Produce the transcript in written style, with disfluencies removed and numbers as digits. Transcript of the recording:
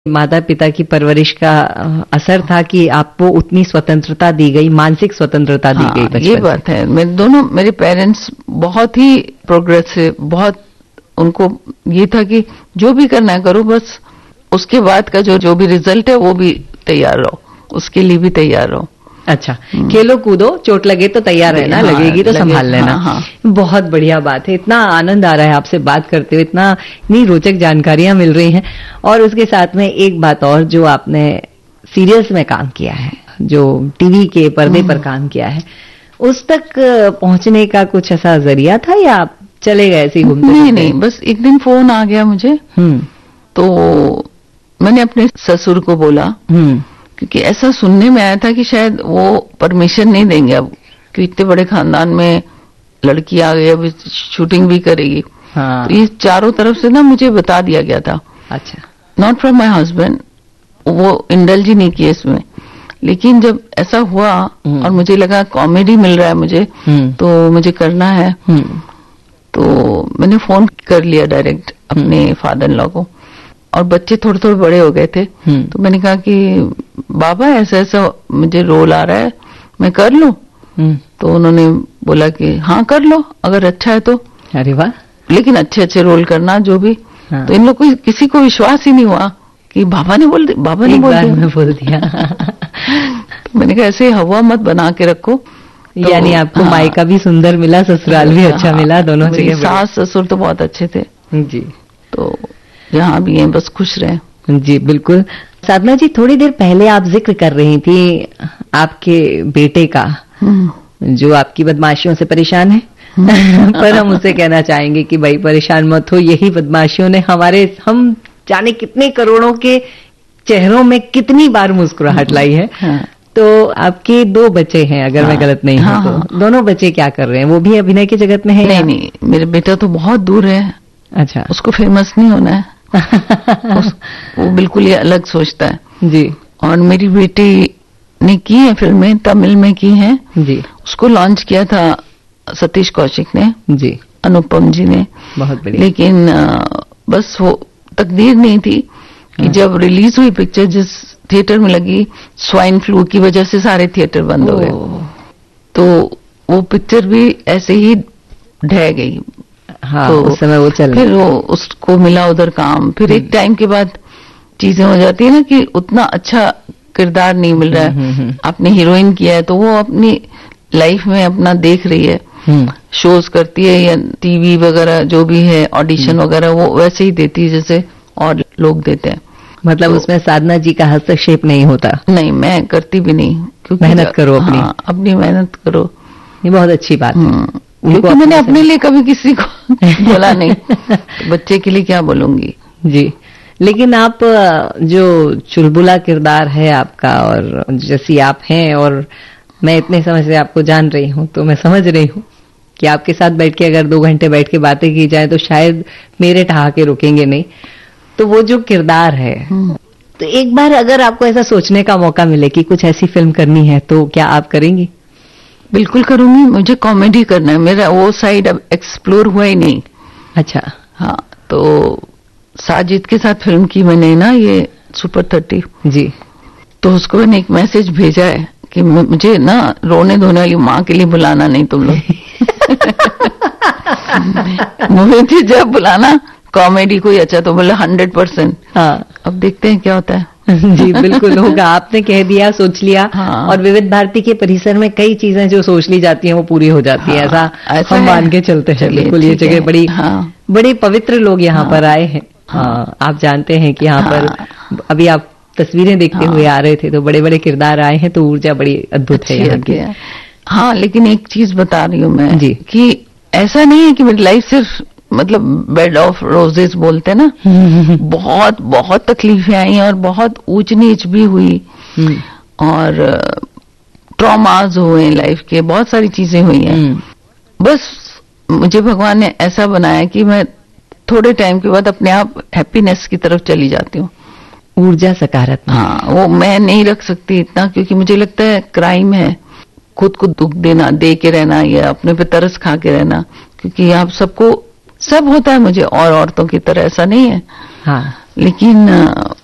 माता पिता की परवरिश का असर था कि आपको उतनी स्वतंत्रता दी गई, मानसिक स्वतंत्रता दी गई बचपन ये बात है। मेरे पेरेंट्स बहुत ही प्रोग्रेसिव, बहुत उनको ये था कि जो भी करना है करो, बस उसके बाद का जो भी रिजल्ट है वो भी तैयार रहो, उसके लिए भी तैयार रहो। अच्छा, खेलो कूदो, चोट लगे तो तैयार रहना, लगेगी तो संभाल लेना। बहुत बढ़िया बात है। इतना आनंद आ रहा है आपसे बात करते हुए, इतनी रोचक जानकारियां मिल रही हैं। और उसके साथ में एक बात और, जो आपने सीरियल्स में काम किया है, जो टीवी के पर्दे पर काम किया है, उस तक पहुंचने का कुछ ऐसा जरिया था या आप चले गए ऐसे घूमते? नहीं, बस एक दिन फोन आ गया मुझे, तो मैंने अपने ससुर को बोला, क्योंकि ऐसा सुनने में आया था कि शायद वो परमिशन नहीं देंगे अब, कि इतने बड़े खानदान में लड़की आ गई, अब शूटिंग भी करेगी। तो ये चारों तरफ से ना मुझे बता दिया गया था। अच्छा, नॉट फ्रॉम माई हस्बैंड, वो इंडल्ज ही नहीं किए इसमें। लेकिन जब ऐसा हुआ और मुझे लगा कॉमेडी मिल रहा है मुझे, तो मुझे करना है, तो मैंने फोन कर लिया डायरेक्ट अपने फादर इन लॉ को। और बच्चे थोड़े थोड़े बड़े हो गए थे, तो मैंने कहा कि बाबा ऐसा ऐसा मुझे रोल आ रहा है, मैं कर लूं? तो उन्होंने बोला कि हाँ कर लो, अगर अच्छा है तो। अरे वाह! लेकिन अच्छे अच्छे रोल करना जो भी। तो इन लोग को किसी को विश्वास ही नहीं हुआ कि बाबा ने बोल दिया। तो मैंने कहा ऐसे हवा मत बना के रखो। यानी आपको मायका भी सुंदर मिला, ससुराल भी अच्छा मिला, दोनों जगह। सास ससुर तो बहुत अच्छे थे जी, तो जहाँ भी हैं बस खुश रहे। जी बिल्कुल। साधना जी, थोड़ी देर पहले आप जिक्र कर रही थी आपके बेटे का, जो आपकी बदमाशियों से परेशान है। पर हम उसे कहना चाहेंगे कि भाई परेशान मत हो, यही बदमाशियों ने हम जाने कितने करोड़ों के चेहरों में कितनी बार मुस्कुराहट लाई है। तो आपके 2 बच्चे हैं, अगर मैं गलत नहीं हूं तो। दोनों बच्चे क्या कर रहे हैं? वो भी अभिनय की जगत में है? नहीं, मेरे बेटा तो बहुत दूर है। अच्छा, उसको फेमस नहीं होना है। वो बिल्कुल ही अलग सोचता है जी। और मेरी बेटी ने की है फिल्में, तमिल में की हैं जी। उसको लॉन्च किया था सतीश कौशिक ने जी, अनुपम जी ने, बहुत बढ़िया। लेकिन बस वो तकदीर नहीं थी कि जब रिलीज हुई पिक्चर, जिस थिएटर में लगी, स्वाइन फ्लू की वजह से सारे थिएटर बंद हो गए, तो वो पिक्चर भी ऐसे ही ढह गई। हाँ, तो उस समय वो चल, फिर वो उसको मिला उधर काम, फिर एक टाइम के बाद चीजें हो जाती है ना कि उतना अच्छा किरदार नहीं मिल रहा है। आपने हीरोइन किया है तो वो अपनी लाइफ में अपना देख रही है, शोज करती है या टीवी वगैरह जो भी है, ऑडिशन वगैरह वो वैसे ही देती है जैसे और लोग देते हैं। मतलब तो उसमें साधना जी का हस्तक्षेप नहीं होता? नहीं, मैं करती भी नहीं, क्योंकि मेहनत करो अपनी। हाँ, अपनी मेहनत करो, ये बहुत अच्छी बात है। क्योंकि मैंने अपने लिए कभी किसी को बोला नहीं, तो बच्चे के लिए क्या बोलूंगी जी। लेकिन आप जो चुलबुला किरदार है आपका, और जैसी आप हैं, और मैं इतने समय से आपको जान रही हूँ, तो मैं समझ रही हूँ कि आपके साथ बैठ के अगर 2 घंटे बैठ के बातें की जाए तो शायद मेरे ठहाके रुकेंगे नहीं। तो वो जो किरदार है, तो एक बार अगर आपको ऐसा सोचने का मौका मिले कि कुछ ऐसी फिल्म करनी है, तो क्या आप करेंगी? बिल्कुल करूंगी। मुझे कॉमेडी करना है, मेरा वो साइड अब एक्सप्लोर हुआ ही नहीं। अच्छा। हाँ, तो साजिद के साथ फिल्म की मैंने ना, ये सुपर 30 जी। तो उसको मैंने एक मैसेज भेजा है कि मुझे ना रोने धोने वाली माँ के लिए बुलाना नहीं तुम लोग। मुझे जब बुलाना कॉमेडी कोई अच्छा तो बोले 100%। हाँ, अब देखते हैं क्या होता है। जी बिल्कुल होगा। आपने कह दिया, सोच लिया। हाँ। और विविध भारती के परिसर में कई चीजें जो सोच ली जाती हैं वो पूरी हो जाती है। ऐसा हम मान के चलते हैं। बिल्कुल, ये जगह बड़ी बड़ी पवित्र लोग यहाँ पर आए हैं। हाँ, आप जानते हैं कि यहाँ पर अभी आप तस्वीरें देखते हुए आ रहे थे, तो बड़े बड़े किरदार आए हैं, तो ऊर्जा बड़ी अद्भुत है यहाँ की। हाँ, लेकिन एक चीज बता रही हूँ मैं जी, कि ऐसा नहीं है कि मेरी लाइफ सिर्फ मतलब बेड ऑफ रोजेस बोलते ना, बहुत बहुत तकलीफें आई और बहुत ऊंच नीच भी हुई, और ट्रॉमाज हुए लाइफ के, बहुत सारी चीजें हुई हैं। बस मुझे भगवान ने ऐसा बनाया कि मैं थोड़े टाइम के बाद अपने आप हैप्पीनेस की तरफ चली जाती हूँ। ऊर्जा सकारात्मक। हाँ, वो मैं नहीं रख सकती इतना, क्योंकि मुझे लगता है क्राइम है खुद को दुख देना, दे के रहना, या अपने पे तरस खा के रहना, क्योंकि आप सबको सब होता है मुझे और औरतों की तरह, ऐसा नहीं है। हाँ, लेकिन